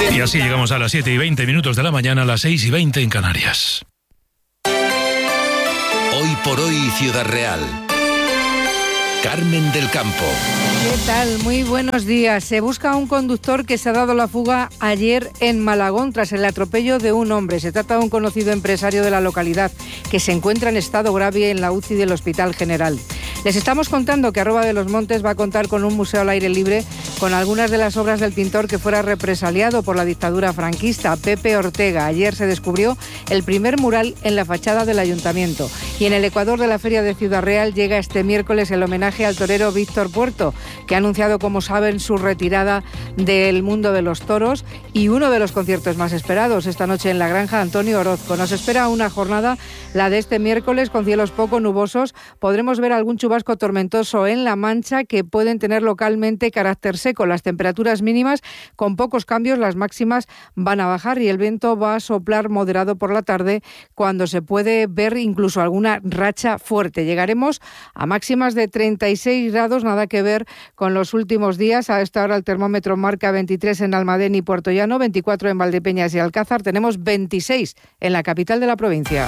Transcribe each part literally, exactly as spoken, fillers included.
Y así llegamos a las siete y veinte minutos de la mañana, a las seis y veinte en Canarias. Hoy por hoy, Ciudad Real. Carmen del Campo. ¿Qué tal? Muy buenos días. Se busca a un conductor que se ha dado la fuga ayer en Malagón tras el atropello de un hombre. Se trata de un conocido empresario de la localidad que se encuentra en estado grave en la U C I del Hospital General. Les estamos contando que Arroba de los Montes va a contar con un museo al aire libre con algunas de las obras del pintor que fuera represaliado por la dictadura franquista, Pepe Ortega. Ayer se descubrió el primer mural en la fachada del ayuntamiento. Y en el ecuador de la Feria de Ciudad Real llega este miércoles el homenaje al torero Víctor Puerto, que ha anunciado, como saben, su retirada del mundo de los toros y uno de los conciertos más esperados esta noche en la Granja Antonio Orozco. Nos espera una jornada, la de este miércoles, con cielos poco nubosos. Podremos ver algún chubasco tormentoso en La Mancha que pueden tener localmente carácter seco. Las temperaturas mínimas con pocos cambios, las máximas van a bajar y el viento va a soplar moderado por la tarde, cuando se puede ver incluso alguna racha fuerte. Llegaremos a máximas de treinta y seis grados, nada que ver con los últimos días. A esta hora el termómetro marca veintitrés en Almadén y Puerto Llano, veinticuatro en Valdepeñas y Alcázar. Tenemos veintiséis en la capital de la provincia.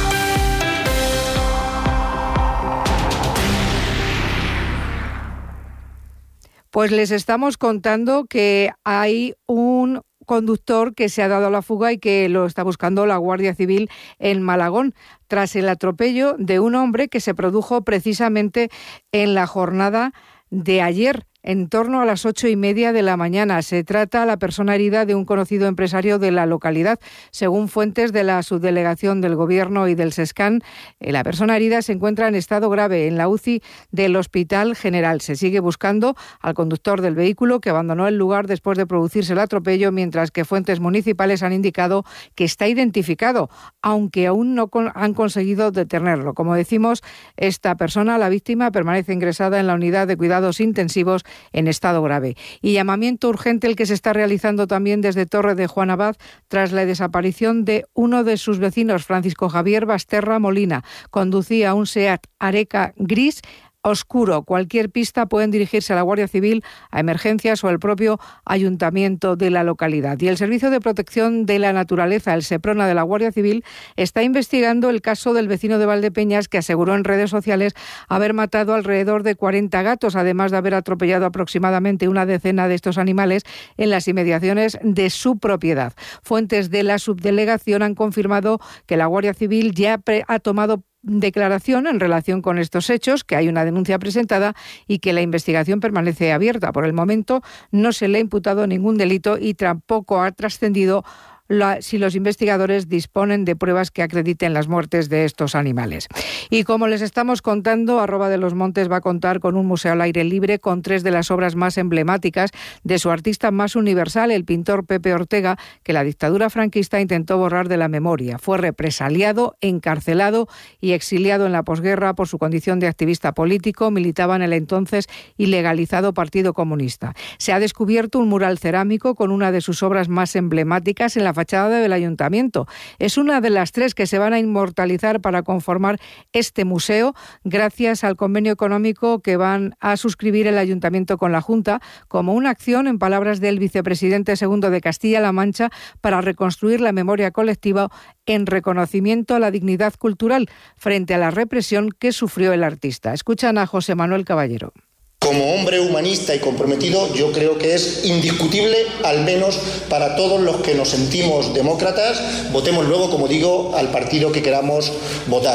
Pues les estamos contando que hay un conductor que se ha dado a la fuga y que lo está buscando la Guardia Civil en Malagón, tras el atropello de un hombre que se produjo precisamente en la jornada de ayer, en torno a las ocho y media de la mañana. Se trata, la persona herida, de un conocido empresario de la localidad. Según fuentes de la subdelegación del Gobierno y del SESCAN, la persona herida se encuentra en estado grave en la U C I del Hospital General. Se sigue buscando al conductor del vehículo, que abandonó el lugar después de producirse el atropello, mientras que fuentes municipales han indicado que está identificado, aunque aún no han conseguido detenerlo. Como decimos, esta persona, la víctima, permanece ingresada en la unidad de cuidados intensivos en estado grave. Y llamamiento urgente el que se está realizando también desde Torre de Juan Abad tras la desaparición de uno de sus vecinos, Francisco Javier Basterra Molina. Conducía un SEAT Areca gris oscuro. Cualquier pista pueden dirigirse a la Guardia Civil, a emergencias o al propio ayuntamiento de la localidad. Y el Servicio de Protección de la Naturaleza, el SEPRONA de la Guardia Civil, está investigando el caso del vecino de Valdepeñas que aseguró en redes sociales haber matado alrededor de cuarenta gatos, además de haber atropellado aproximadamente una decena de estos animales en las inmediaciones de su propiedad. Fuentes de la subdelegación han confirmado que la Guardia Civil ya ha tomado declaración en relación con estos hechos, que hay una denuncia presentada y que la investigación permanece abierta. Por el momento no se le ha imputado ningún delito y tampoco ha trascendido La, si los investigadores disponen de pruebas que acrediten las muertes de estos animales. Y como les estamos contando, Arroba de los Montes va a contar con un museo al aire libre con tres de las obras más emblemáticas de su artista más universal, el pintor Pepe Ortega, que la dictadura franquista intentó borrar de la memoria. Fue represaliado, encarcelado y exiliado en la posguerra por su condición de activista político. Militaba en el entonces ilegalizado Partido Comunista. Se ha descubierto un mural cerámico con una de sus obras más emblemáticas en la fachada del ayuntamiento. Es una de las tres que se van a inmortalizar para conformar este museo, gracias al convenio económico que van a suscribir el ayuntamiento con la Junta, como una acción, en palabras del vicepresidente segundo de Castilla-La Mancha, para reconstruir la memoria colectiva en reconocimiento a la dignidad cultural frente a la represión que sufrió el artista. Escuchan a José Manuel Caballero. Como hombre humanista y comprometido, yo creo que es indiscutible, al menos para todos los que nos sentimos demócratas, votemos luego, como digo, al partido que queramos votar.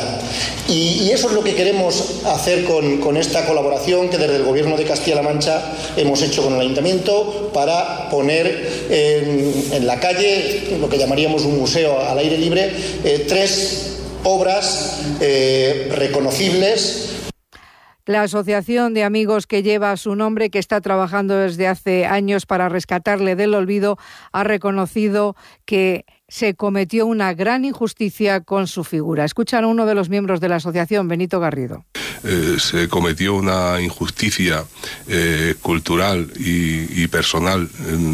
Y, y eso es lo que queremos hacer con, con esta colaboración que desde el Gobierno de Castilla-La Mancha hemos hecho con el Ayuntamiento para poner en, en la calle lo que llamaríamos un museo al aire libre, eh, tres obras eh, reconocibles. La asociación de amigos que lleva su nombre, que está trabajando desde hace años para rescatarle del olvido, ha reconocido que se cometió una gran injusticia con su figura. Escuchan a uno de los miembros de la asociación, Benito Garrido. Eh, se cometió una injusticia eh, cultural y, y personal,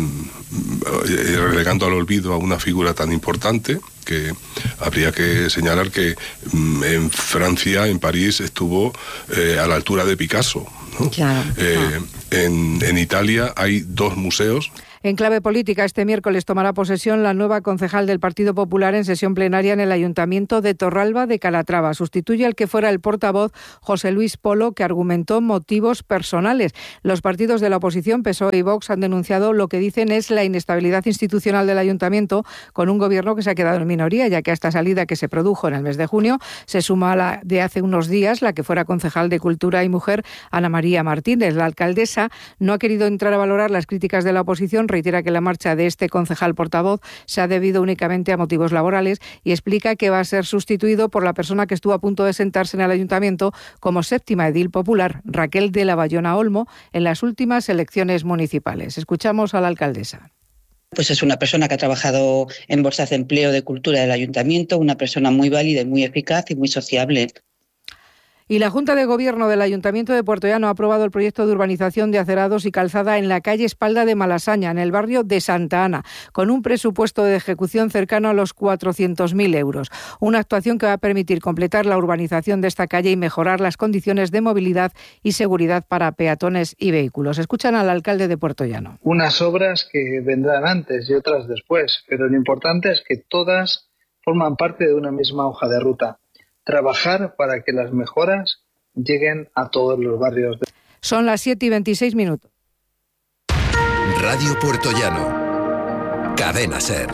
eh, relegando al olvido a una figura tan importante, que habría que señalar que en Francia, en París, estuvo eh, a la altura de Picasso, ¿no? Claro, eh, claro. En, en Italia hay dos museos. En clave política, este miércoles tomará posesión la nueva concejal del Partido Popular en sesión plenaria en el Ayuntamiento de Torralba de Calatrava. Sustituye al que fuera el portavoz José Luis Polo, que argumentó motivos personales. Los partidos de la oposición, P S O E y Vox, han denunciado lo que dicen es la inestabilidad institucional del Ayuntamiento, con un gobierno que se ha quedado en minoría, ya que a esta salida que se produjo en el mes de junio se suma a la de hace unos días, la que fuera concejal de Cultura y Mujer, Ana María Martínez. La alcaldesa no ha querido entrar a valorar las críticas de la oposición, reitera que la marcha de este concejal portavoz se ha debido únicamente a motivos laborales y explica que va a ser sustituido por la persona que estuvo a punto de sentarse en el ayuntamiento como séptima edil popular, Raquel de la Bayona Olmo, en las últimas elecciones municipales. Escuchamos a la alcaldesa. Pues es una persona que ha trabajado en bolsas de empleo de cultura del ayuntamiento, una persona muy válida y muy eficaz y muy sociable. Y la Junta de Gobierno del Ayuntamiento de Puertollano ha aprobado el proyecto de urbanización de acerados y calzada en la calle Espalda de Malasaña, en el barrio de Santa Ana, con un presupuesto de ejecución cercano a los cuatrocientos mil euros. Una actuación que va a permitir completar la urbanización de esta calle y mejorar las condiciones de movilidad y seguridad para peatones y vehículos. Escuchan al alcalde de Puertollano. Unas obras que vendrán antes y otras después, pero lo importante es que todas forman parte de una misma hoja de ruta. Trabajar para que las mejoras lleguen a todos los barrios. De... Son las siete y veintiséis minutos. Radio Puertollano. Cadena SER.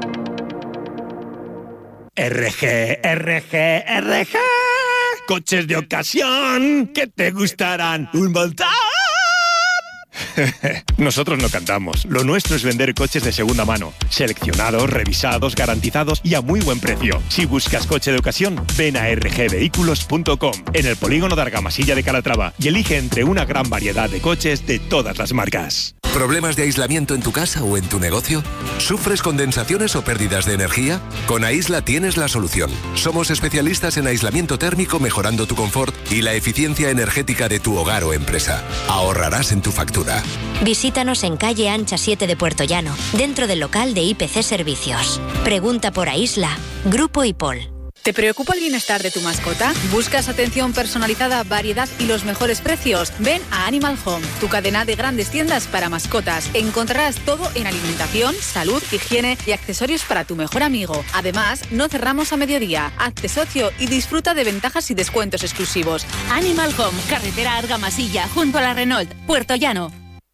R G, R G, R G. Coches de ocasión que te gustarán un montón. Nosotros no cantamos. Lo nuestro es vender coches de segunda mano, seleccionados, revisados, garantizados y a muy buen precio. Si buscas coche de ocasión, ven a r g vehículos punto com, en el polígono de Argamasilla de Calatrava, y elige entre una gran variedad de coches de todas las marcas. ¿Problemas de aislamiento en tu casa o en tu negocio? ¿Sufres condensaciones o pérdidas de energía? Con Aisla tienes la solución. Somos especialistas en aislamiento térmico, mejorando tu confort y la eficiencia energética de tu hogar o empresa. Ahorrarás en tu factura. Visítanos en calle Ancha siete de Puertollano, dentro del local de I P C Servicios. Pregunta por Aisla, Grupo IPOL. ¿Te preocupa el bienestar de tu mascota? ¿Buscas atención personalizada, variedad y los mejores precios? Ven a Animal Home, tu cadena de grandes tiendas para mascotas. Encontrarás todo en alimentación, salud, higiene y accesorios para tu mejor amigo. Además, no cerramos a mediodía. Hazte socio y disfruta de ventajas y descuentos exclusivos. Animal Home, carretera Argamasilla, junto a la Renault, Puertollano.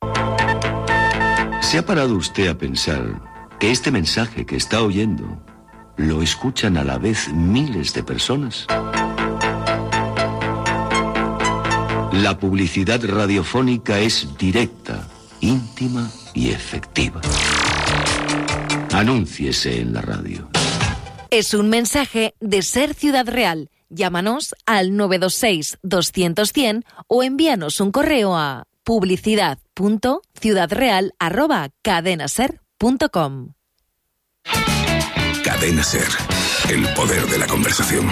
¿Se ha parado usted a pensar que este mensaje que está oyendo lo escuchan a la vez miles de personas? La publicidad radiofónica es directa, íntima y efectiva. Anúnciese en la radio. Es un mensaje de Ser Ciudad Real. Llámanos al nueve dos seis, doscientos, cien o envíanos un correo a publicidad punto ciudadreal arroba cadenaser punto com. Cadena SER, el poder de la conversación.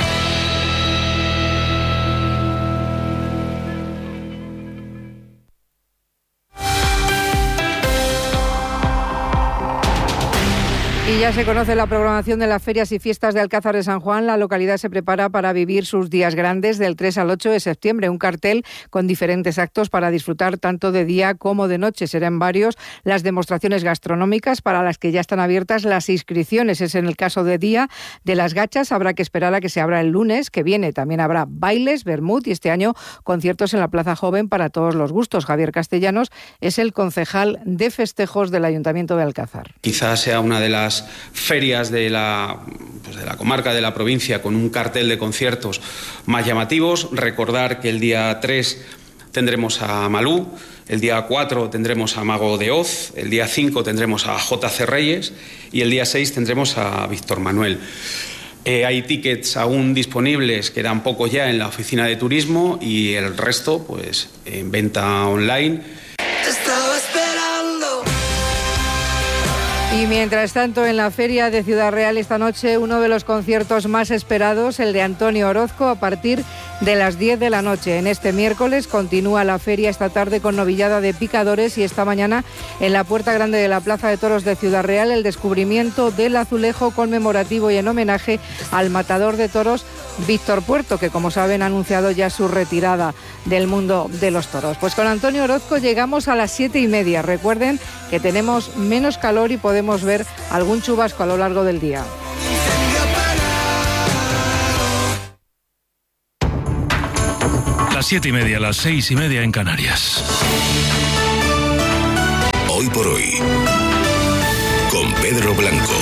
Y ya se conoce la programación de las ferias y fiestas de Alcázar de San Juan. La localidad se prepara para vivir sus días grandes del tres al ocho de septiembre. Un cartel con diferentes actos para disfrutar tanto de día como de noche. Serán varios las demostraciones gastronómicas para las que ya están abiertas las inscripciones. Es en el caso de día de las gachas. Habrá que esperar a que se abra el lunes que viene. También habrá bailes, vermut y este año conciertos en la Plaza Joven para todos los gustos. Javier Castellanos es el concejal de festejos del Ayuntamiento de Alcázar. Quizás sea una de las ferias de la, pues de la comarca, de la provincia, con un cartel de conciertos más llamativos. Recordar que el día tres tendremos a Malú, el día cuatro tendremos a Mago de Oz, el día cinco tendremos a J C Reyes y el día seis tendremos a Víctor Manuel. Eh, hay tickets aún disponibles, quedan pocos ya en la oficina de turismo y el resto pues en venta online. Estaba esperando Y mientras tanto, en la Feria de Ciudad Real esta noche, uno de los conciertos más esperados, el de Antonio Orozco, a partir de las diez de la noche. En este miércoles continúa la feria esta tarde con novillada de picadores y esta mañana en la Puerta Grande de la Plaza de Toros de Ciudad Real el descubrimiento del azulejo conmemorativo y en homenaje al matador de toros Víctor Puerto, que como saben ha anunciado ya su retirada del mundo de los toros. Pues con Antonio Orozco llegamos a las siete y media. Recuerden que tenemos menos calor y podemos ver algún chubasco a lo largo del día. Las siete y media, las seis y media en Canarias. Hoy por hoy, con Pedro Blanco.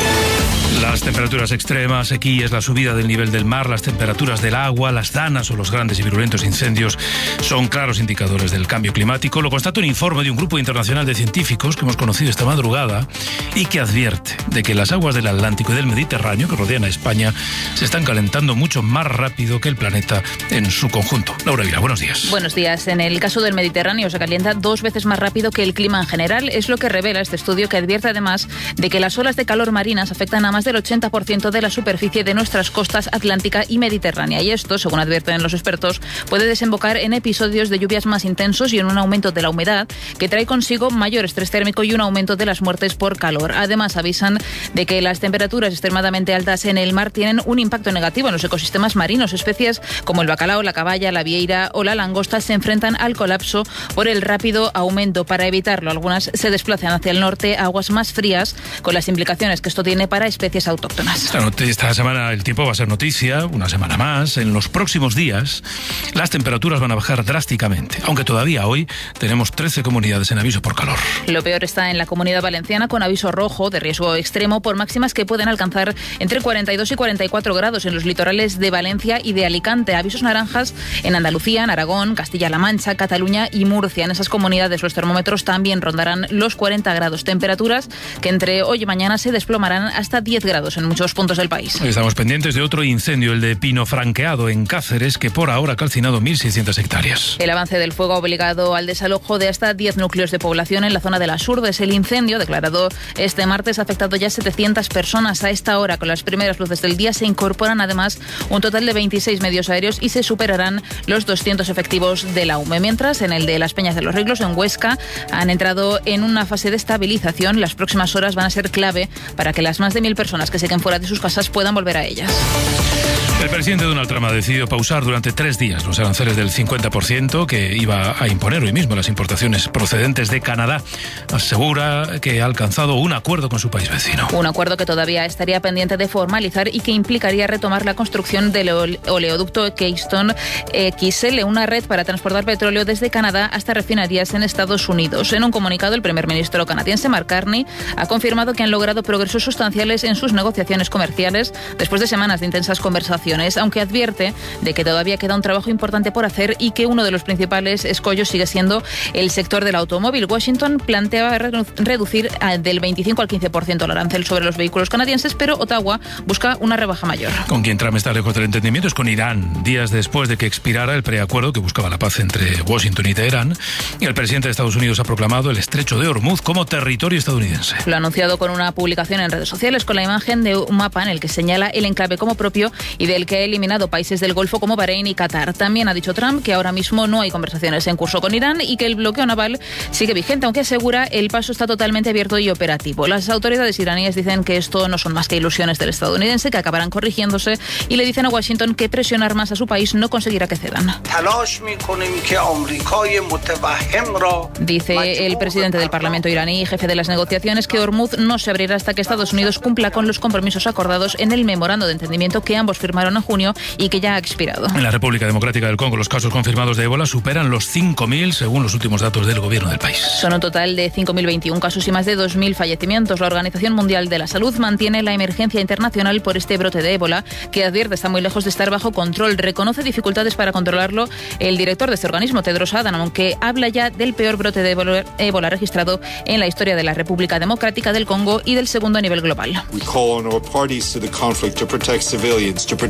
Las temperaturas extremas, sequías, la subida del nivel del mar, las temperaturas del agua, las danas o los grandes y virulentos incendios son claros indicadores del cambio climático. Lo constata un informe de un grupo internacional de científicos que hemos conocido esta madrugada y que advierte de que las aguas del Atlántico y del Mediterráneo que rodean a España se están calentando mucho más rápido que el planeta en su conjunto. Laura Vila, buenos días. Buenos días. En el caso del Mediterráneo se calienta dos veces más rápido que el clima en general. Es lo que revela este estudio, que advierte además de que las olas de calor marinas afectan a más de del ochenta por ciento de la superficie de nuestras costas atlántica y mediterránea. Y esto, según advierten los expertos, puede desembocar en episodios de lluvias más intensos y en un aumento de la humedad que trae consigo mayor estrés térmico y un aumento de las muertes por calor. Además, avisan de que las temperaturas extremadamente altas en el mar tienen un impacto negativo en los ecosistemas marinos. Especies como el bacalao, la caballa, la vieira o la langosta se enfrentan al colapso por el rápido aumento. Para evitarlo, algunas se desplazan hacia el norte a aguas más frías, con las implicaciones que esto tiene para especies autóctonas. Esta, esta semana el tiempo va a ser noticia, una semana más. En los próximos días las temperaturas van a bajar drásticamente, aunque todavía hoy tenemos trece comunidades en aviso por calor. Lo peor está en la Comunidad Valenciana, con aviso rojo de riesgo extremo por máximas que pueden alcanzar entre cuarenta y dos y cuarenta y cuatro grados en los litorales de Valencia y de Alicante. Avisos naranjas en Andalucía, en Aragón, Castilla-La Mancha, Cataluña y Murcia. En esas comunidades los termómetros también rondarán los cuarenta grados. Temperaturas que entre hoy y mañana se desplomarán hasta diez grados en muchos puntos del país. Estamos pendientes de otro incendio, el de Pino Franqueado en Cáceres, que por ahora ha calcinado mil seiscientas hectáreas. El avance del fuego ha obligado al desalojo de hasta diez núcleos de población en la zona de las Urdes. El incendio, declarado este martes, ha afectado ya setecientas personas. A esta hora, con las primeras luces del día, se incorporan además un total de veintiséis medios aéreos y se superarán los doscientos efectivos de la U M E. Mientras, en el de Las Peñas de los Riglos, en Huesca, han entrado en una fase de estabilización. Las próximas horas van a ser clave para que las más de mil personas que se queden fuera de sus casas puedan volver a ellas. El presidente Donald Trump ha decidido pausar durante tres días los aranceles del cincuenta por ciento que iba a imponer hoy mismo las importaciones procedentes de Canadá. Asegura que ha alcanzado un acuerdo con su país vecino. Un acuerdo que todavía estaría pendiente de formalizar y que implicaría retomar la construcción del oleoducto Keystone X L, una red para transportar petróleo desde Canadá hasta refinerías en Estados Unidos. En un comunicado, el primer ministro canadiense Mark Carney ha confirmado que han logrado progresos sustanciales en sus negociaciones comerciales después de semanas de intensas conversaciones, aunque advierte de que todavía queda un trabajo importante por hacer y que uno de los principales escollos sigue siendo el sector del automóvil. Washington planteaba reducir del veinticinco al quince por ciento el arancel sobre los vehículos canadienses, pero Ottawa busca una rebaja mayor. Con quien Trump está lejos del entendimiento es con Irán, días después de que expirara el preacuerdo que buscaba la paz entre Washington y Teherán. Y el presidente de Estados Unidos ha proclamado el estrecho de Hormuz como territorio estadounidense. Lo ha anunciado con una publicación en redes sociales con la imagen de un mapa en el que señala el enclave como propio y del que ha eliminado países del Golfo como Bahrein y Qatar. También ha dicho Trump que ahora mismo no hay conversaciones en curso con Irán y que el bloqueo naval sigue vigente, aunque asegura el paso está totalmente abierto y operativo. Las autoridades iraníes dicen que esto no son más que ilusiones del estadounidense, que acabarán corrigiéndose, y le dicen a Washington que presionar más a su país no conseguirá que cedan. Dice el presidente del Parlamento iraní y jefe de las negociaciones que Hormuz no se abrirá hasta que Estados Unidos cumpla con los compromisos acordados en el memorando de entendimiento que ambos firmaron en junio y que ya ha expirado. En la República Democrática del Congo, los casos confirmados de ébola superan los cinco mil según los últimos datos del gobierno del país. Son un total de cinco mil veintiún casos y más de dos mil fallecimientos. La Organización Mundial de la Salud mantiene la emergencia internacional por este brote de ébola, que advierte está muy lejos de estar bajo control. Reconoce dificultades para controlarlo el director de este organismo, Tedros Adhanom, aunque habla ya del peor brote de ébola, ébola registrado en la historia de la República Democrática del Congo y del segundo a nivel global. We call on all parties to the conflict to protect civilians, to protect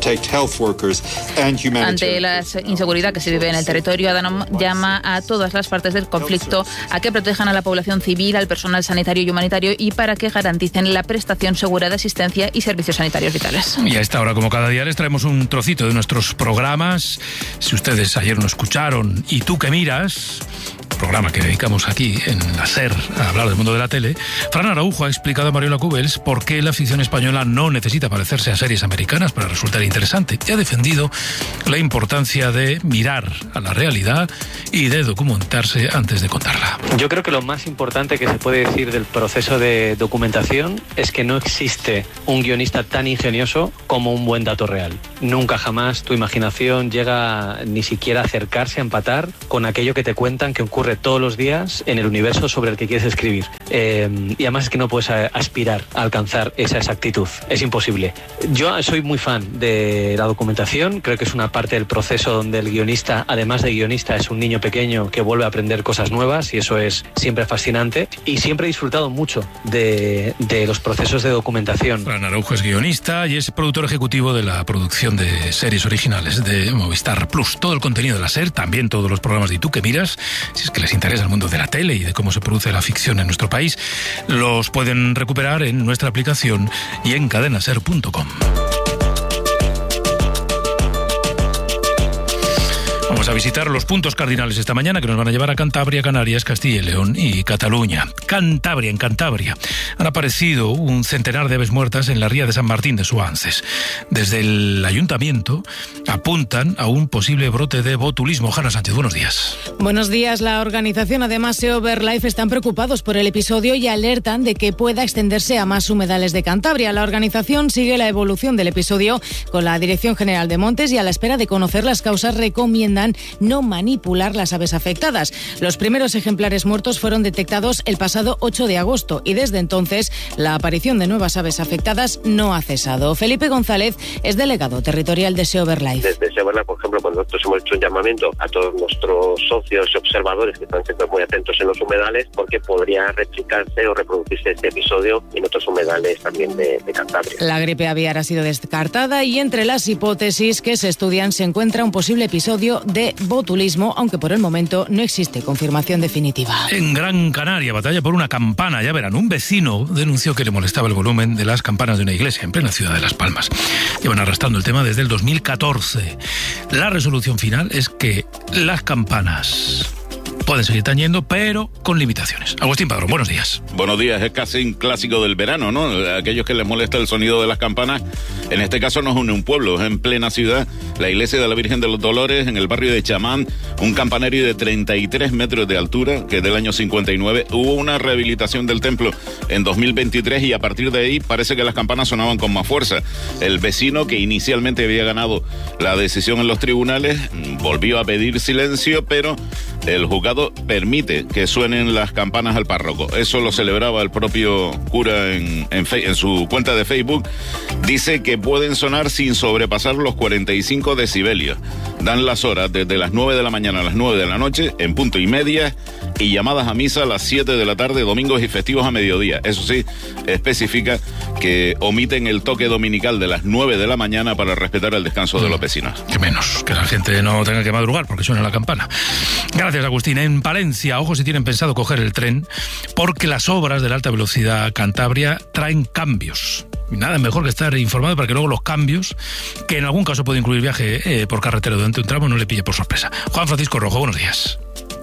Ante la inseguridad que se vive en el territorio, Adhanom llama a todas las partes del conflicto a que protejan a la población civil, al personal sanitario y humanitario y para que garanticen la prestación segura de asistencia y servicios sanitarios vitales. Y a esta hora, como cada día, les traemos un trocito de nuestros programas. Si ustedes ayer no escucharon Y tú que miras, programa que dedicamos aquí en la SER a hablar del mundo de la tele, Fran Araujo ha explicado a Mariola Cubels por qué la ficción española no necesita parecerse a series americanas para resultar interesante y ha defendido la importancia de mirar a la realidad y de documentarse antes de contarla. Yo creo que lo más importante que se puede decir del proceso de documentación es que no existe un guionista tan ingenioso como un buen dato real. Nunca jamás tu imaginación llega ni siquiera a acercarse, a empatar con aquello que te cuentan que ocurre todos los días en el universo sobre el que quieres escribir. Eh, y además es que no puedes aspirar a alcanzar esa exactitud. Es imposible. Yo soy muy fan de la documentación. Creo que es una parte del proceso donde el guionista, además de guionista, es un niño pequeño que vuelve a aprender cosas nuevas y eso es siempre fascinante. Y siempre he disfrutado mucho de, de los procesos de documentación. Fran Araujo es guionista y es productor ejecutivo de la producción de series originales de Movistar Plus. Todo el contenido de la SER, también todos los programas de Y tú que miras, si es que les interesa el mundo de la tele y de cómo se produce la ficción en nuestro país, los pueden recuperar en nuestra aplicación y en cadena ser punto com. Vamos a visitar los puntos cardinales esta mañana que nos van a llevar a Cantabria, Canarias, Castilla y León y Cataluña. Cantabria, en Cantabria, han aparecido un centenar de aves muertas en la ría de San Martín de Suances. Desde el ayuntamiento apuntan a un posible brote de botulismo. Jana Sánchez, buenos días. Buenos días. La organización, además Seo Birdlife, están preocupados por el episodio y alertan de que pueda extenderse a más humedales de Cantabria. La organización sigue la evolución del episodio con la Dirección General de Montes y a la espera de conocer las causas recomiendan no manipular las aves afectadas. Los primeros ejemplares muertos fueron detectados el pasado ocho de agosto y desde entonces la aparición de nuevas aves afectadas no ha cesado. Felipe González es delegado territorial de Seo Birdlife. Desde Seo Birdlife, por ejemplo, cuando nosotros hemos hecho un llamamiento a todos nuestros socios y observadores que están siempre muy atentos en los humedales porque podría replicarse o reproducirse este episodio en otros humedales también de, de Cantabria. La gripe aviar ha sido descartada y entre las hipótesis que se estudian se encuentra un posible episodio de botulismo, aunque por el momento no existe confirmación definitiva. En Gran Canaria, batalla por una campana. Ya verán, un vecino denunció que le molestaba el volumen de las campanas de una iglesia en plena ciudad de Las Palmas. Llevan arrastrando el tema desde el dos mil catorce. La resolución final es que las campanas pueden seguir tañendo, pero con limitaciones. Agustín Padrón, buenos días. Buenos días, es casi un clásico del verano, ¿no? A aquellos que les molesta el sonido de las campanas, en este caso no es en un pueblo, es en plena ciudad, la iglesia de la Virgen de los Dolores, en el barrio de Chamán, un campanario de treinta y tres metros de altura, que del año cincuenta y nueve, hubo una rehabilitación del templo en dos mil veintitrés y a partir de ahí parece que las campanas sonaban con más fuerza. El vecino, que inicialmente había ganado la decisión en los tribunales, volvió a pedir silencio, pero el juzgado permite que suenen las campanas al párroco. Eso lo celebraba el propio cura en, en, fe, en su cuenta de Facebook. Dice que pueden sonar sin sobrepasar los cuarenta y cinco decibelios. Dan las horas desde las nueve de la mañana a las nueve de la noche, en punto y media, y llamadas a misa a las siete de la tarde, domingos y festivos a mediodía. Eso sí, especifica que omiten el toque dominical de las nueve de la mañana para respetar el descanso mm, de los vecinos. Que menos, que la gente no tenga que madrugar porque suena la campana. Gracias, Agustín. En Palencia, ojo si tienen pensado coger el tren, porque las obras de la alta velocidad Cantabria traen cambios. Y nada mejor que estar informado para que luego los cambios, que en algún caso puede incluir viaje eh, por carretera durante un tramo, no le pille por sorpresa. Juan Francisco Rojo, buenos días.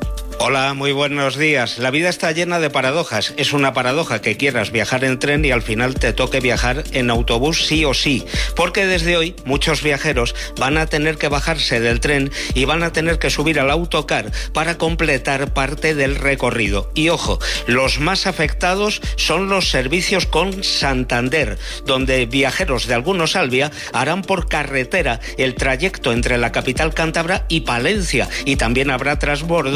Hola, muy buenos días. La vida está llena de paradojas. Es una paradoja que quieras viajar en tren y al final te toque viajar en autobús sí o sí. Porque desde hoy muchos viajeros van a tener que bajarse del tren y van a tener que subir al autocar para completar parte del recorrido. Y ojo, los más afectados son los servicios con Santander, donde viajeros de algunos Albia harán por carretera el trayecto entre la capital cántabra y Palencia. Y también habrá transbordos en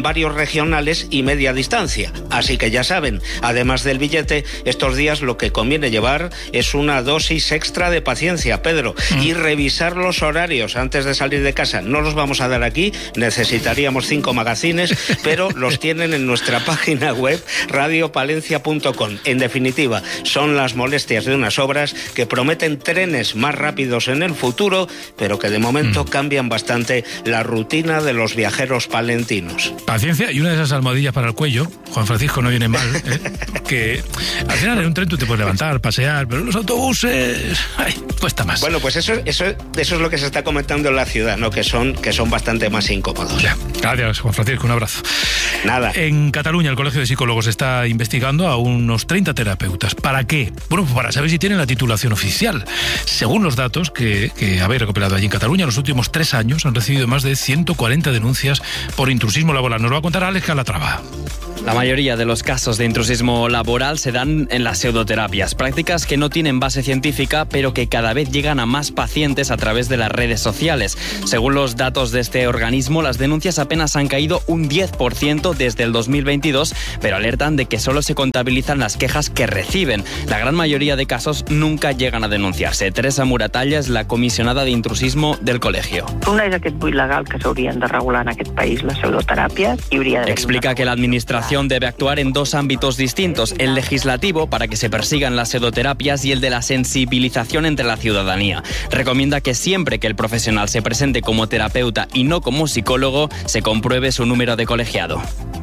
en varios regionales y media distancia. Así que ya saben, además del billete, estos días lo que conviene llevar es una dosis extra de paciencia, Pedro, mm. y revisar los horarios antes de salir de casa. No los vamos a dar aquí, necesitaríamos cinco magazines, pero los tienen en nuestra página web radio palencia punto com. En definitiva, son las molestias de unas obras que prometen trenes más rápidos en el futuro, pero que de momento mm. cambian bastante la rutina de los viajeros palentinos. Paciencia y una de esas almohadillas para el cuello, Juan Francisco, no viene mal, ¿eh? Que al final en un tren tú te puedes levantar, pasear, pero en los autobuses, ay, cuesta más. Bueno, pues eso, eso, eso es lo que se está comentando en la ciudad, ¿no? Que son, que son bastante más incómodos. Ya. Gracias, Juan Francisco, un abrazo. Nada. En Cataluña, el Colegio de Psicólogos está investigando a unos treinta terapeutas. ¿Para qué? Bueno, pues para saber si tienen la titulación oficial. Según los datos que, que habéis recopilado allí en Cataluña, en los últimos tres años han recibido más de ciento cuarenta denuncias por intrusismo laboral. Nos lo va a contar Alex Calatrava. La mayoría de los casos de intrusismo laboral se dan en las pseudoterapias, prácticas que no tienen base científica, pero que cada vez llegan a más pacientes a través de las redes sociales. Según los datos de este organismo, las denuncias apenas han caído un diez por ciento desde el dos mil veintidós, pero alertan de que solo se contabilizan las quejas que reciben. La gran mayoría de casos nunca llegan a denunciarse. Teresa Muratalla es la comisionada de intrusismo del colegio. Una és aquest buit legal que s'haurien de regular en aquest país, les pseudoteràpies, i hauria de... Explica que la administración debe actuar en dos ámbitos distintos, el legislativo para que se persigan las pseudoterapias y el de la sensibilización entre la ciudadanía. Recomienda que siempre que el profesional se presente como terapeuta y no como psicólogo, se compruebe su número de colegiado.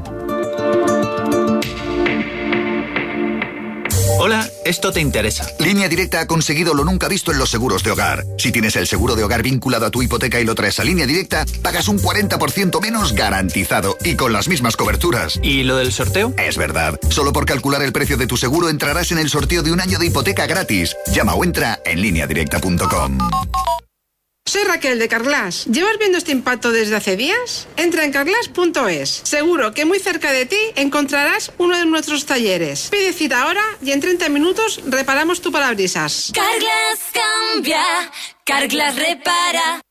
Hola, esto te interesa. Línea Directa ha conseguido lo nunca visto en los seguros de hogar. Si tienes el seguro de hogar vinculado a tu hipoteca y lo traes a Línea Directa, pagas un cuarenta por ciento menos garantizado y con las mismas coberturas. ¿Y lo del sorteo? Es verdad. Solo por calcular el precio de tu seguro entrarás en el sorteo de un año de hipoteca gratis. Llama o entra en línea directa punto com. Soy Raquel de Carglass. ¿Llevas viendo este impacto desde hace días? Entra en carglass punto es. Seguro que muy cerca de ti encontrarás uno de nuestros talleres. Pide cita ahora y en treinta minutos reparamos tu parabrisas. Carglass cambia, Carglass repara.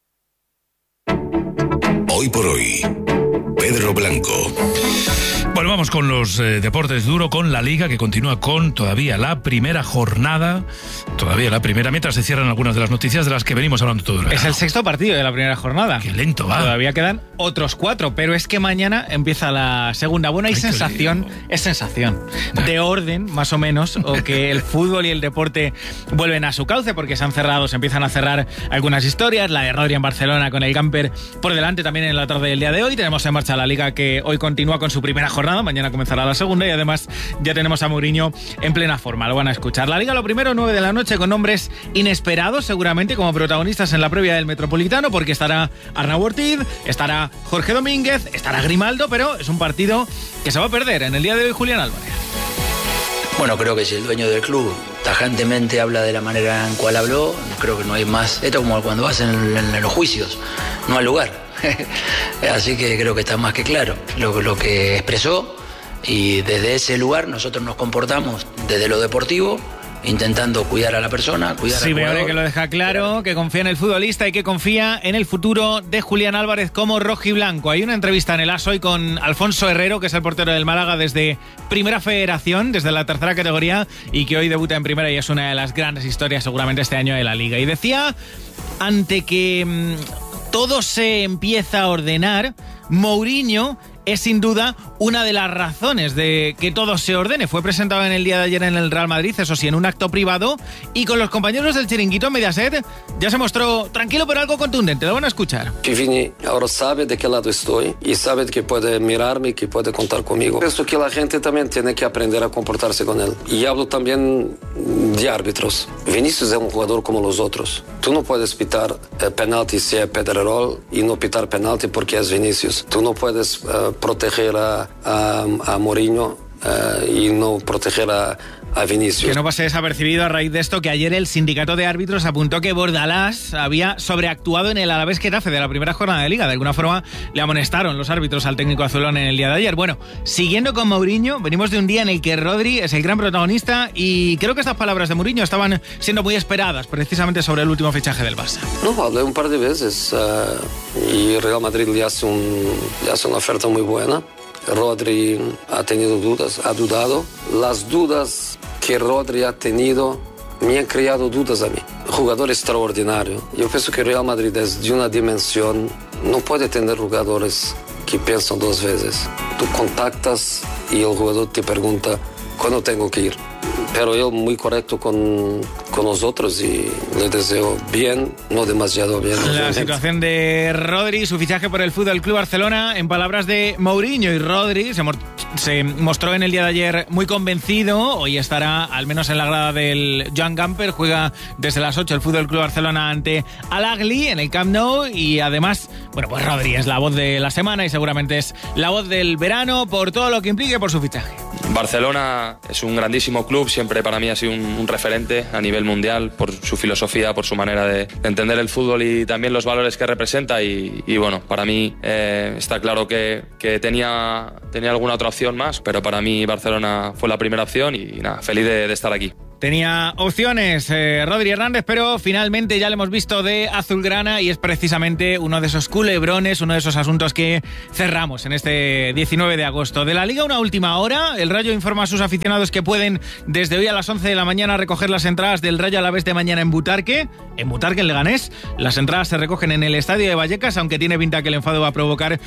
Hoy por hoy, Pedro Blanco. Bueno, vamos con los eh, deportes duro, con la Liga, que continúa con todavía la primera jornada, todavía la primera, mientras se cierran algunas de las noticias de las que venimos hablando todo el verano. Es el sexto partido de la primera jornada. Qué lento va. Todavía quedan otros cuatro, pero es que mañana empieza la segunda. Bueno, hay Ay, sensación, es sensación de orden, más o menos, o que el fútbol y el deporte vuelven a su cauce, porque se han cerrado, se empiezan a cerrar algunas historias, la de Rodri en Barcelona con el camper por delante también en la tarde del día de hoy. Tenemos en marcha la Liga, que hoy continúa con su primera jornada. Mañana comenzará la segunda y además ya tenemos a Mourinho en plena forma. Lo van a escuchar. La Liga, lo primero, nueve de la noche, con nombres inesperados seguramente como protagonistas en la previa del Metropolitano, porque estará Arnau Ortiz, estará Jorge Domínguez, estará Grimaldo, pero es un partido que se va a perder en el día de hoy Julián Álvarez. Bueno, creo que si el dueño del club tajantemente habla de la manera en cual habló, creo que no hay más. Esto es como cuando vas en, en, en los juicios, no hay lugar. Así que creo que está más que claro lo, lo que expresó, y desde ese lugar nosotros nos comportamos desde lo deportivo, intentando cuidar a la persona, cuidar sí, al jugador. Sí, que lo deja claro, que confía en el futbolista y que confía en el futuro de Julián Álvarez como rojiblanco. Hay una entrevista en el AS hoy con Alfonso Herrero, que es el portero del Málaga desde Primera Federación, desde la tercera categoría, y que hoy debuta en Primera y es una de las grandes historias seguramente este año de la Liga. Y decía, ante que mmm, todo se empieza a ordenar, Mourinho es sin duda una de las razones de que todo se ordene. Fue presentado en el día de ayer en el Real Madrid, eso sí, en un acto privado, y con los compañeros del Chiringuito Mediaset ya se mostró tranquilo pero algo contundente. Lo van a escuchar. Vini ahora sabe de qué lado estoy y sabe que puede mirarme y que puede contar conmigo. Pienso que la gente también tiene que aprender a comportarse con él. Y hablo también de árbitros. Vinicius es un jugador como los otros. Tú no puedes pitar eh, penalti si es Pedrerol y no pitar penalti porque es Vinicius. Tú no puedes eh, proteger a, a, a Mourinho uh, y no proteger a, a Vinicius. Que no pase desapercibido a raíz de esto que ayer el sindicato de árbitros apuntó que Bordalás había sobreactuado en el Alavés Getafe de la primera jornada de Liga. De alguna forma le amonestaron los árbitros al técnico azulón en el día de ayer. Bueno, siguiendo con Mourinho, venimos de un día en el que Rodri es el gran protagonista y creo que estas palabras de Mourinho estaban siendo muy esperadas precisamente sobre el último fichaje del Barça. No, hablé un par de veces uh, y Real Madrid le hace, un, le hace una oferta muy buena. Rodri ha tenido dudas, ha dudado. Las dudas que Rodri ha tenido me han creado dudas a mí. Jugador extraordinario. Yo pienso que Real Madrid es de una dimensión, no puede tener jugadores que piensan dos veces. Tú contactas y el jugador te pregunta cuándo tengo que ir. Pero él muy correcto con, con nosotros y le deseo bien, no demasiado bien. La obviamente. Situación de Rodri, su fichaje por el Fútbol Club Barcelona, en palabras de Mourinho, y Rodri se, mo- se mostró en el día de ayer muy convencido. Hoy estará al menos en la grada del Joan Gamper, juega desde las ocho el Fútbol Club Barcelona ante Al-Ahly en el Camp Nou y además, bueno, pues Rodri es la voz de la semana y seguramente es la voz del verano por todo lo que implique por su fichaje. Barcelona es un grandísimo club, siempre para mí ha sido un, un referente a nivel mundial por su filosofía, por su manera de, de entender el fútbol y también los valores que representa y, y bueno, para mí eh, está claro que, que tenía, tenía alguna otra opción más, pero para mí Barcelona fue la primera opción y nada, feliz de, de estar aquí. Tenía opciones eh, Rodri Hernández, pero finalmente ya lo hemos visto de azulgrana y es precisamente uno de esos culebrones, uno de esos asuntos que cerramos en este diecinueve de agosto. De la Liga, una última hora. El Rayo informa a sus aficionados que pueden desde hoy a las once de la mañana recoger las entradas del Rayo Alavés de mañana en Butarque, en Butarque, en Leganés. Las entradas se recogen en el estadio de Vallecas, aunque tiene pinta que el enfado va a provocar